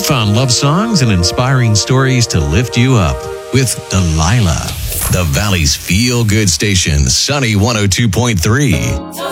Found love songs and inspiring stories to lift you up with Delilah. The Valley's feel-good station, Sunny 102.3.